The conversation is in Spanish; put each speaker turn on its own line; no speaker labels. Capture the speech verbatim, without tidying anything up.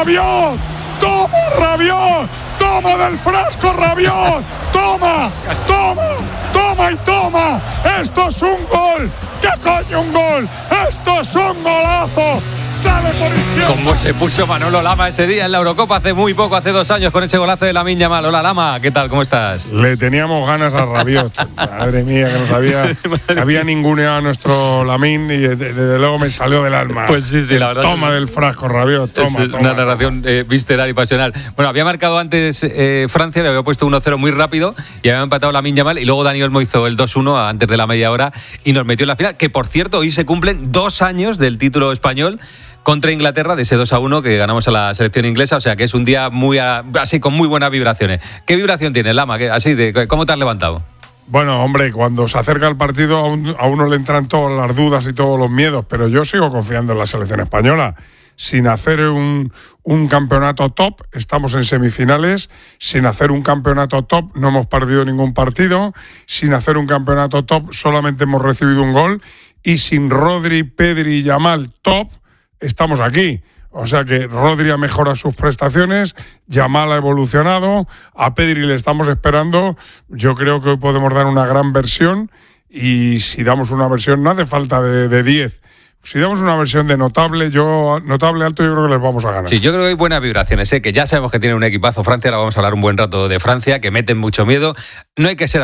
Rabiot! ¡Toma, Rabiot! ¡Toma del frasco, Rabiot! ¡Toma! ¡Toma! ¡Toma y toma! ¡Esto es un gol! ¿Qué coño un gol? ¡Esto es un golazo! ¡Sale por izquierda!
Como se puso Manolo Lama ese día en la Eurocopa hace muy poco, hace dos años, con ese golazo de Lamine Yamal. Hola, Lama, ¿qué tal? ¿Cómo estás?
Le teníamos ganas a Rabiot. Madre mía, que no sabía que había ninguneado a nuestro Lamine y desde, desde luego me salió del alma.
Pues sí, sí, la verdad.
Toma del frasco, Rabiot, toma,
es
toma.
Una narración eh, visceral y pasional. Bueno, había marcado antes eh, Francia, le había puesto uno cero muy rápido y había empatado Lamine Yamal y luego Dani Olmo hizo el dos uno antes de la media hora y nos metió en la final, que por cierto hoy se cumplen dos años del título español contra Inglaterra, de ese dos a uno que ganamos a la selección inglesa, o sea que es un día muy así con muy buenas vibraciones. ¿Qué vibración tienes, Lama? Así de, ¿cómo te has levantado?
Bueno, hombre, cuando se acerca el partido a, un, a uno le entran todas las dudas y todos los miedos, pero yo sigo confiando en la selección española. Sin hacer un, un campeonato top, estamos en semifinales. Sin hacer un campeonato top, no hemos perdido ningún partido. Sin hacer un campeonato top, solamente hemos recibido un gol. Y sin Rodri, Pedri y Yamal top, estamos aquí. O sea que Rodri ha mejorado sus prestaciones, Yamal ha evolucionado, a Pedri le estamos esperando. Yo creo que hoy podemos dar una gran versión y si damos una versión, no hace falta de diez. Si damos una versión de notable, yo notable alto, yo creo que les vamos a ganar.
Sí, yo creo que hay buenas vibraciones, ¿eh? Que ya sabemos que tiene un equipazo Francia, ahora vamos a hablar un buen rato de Francia, que meten mucho miedo. No hay que ser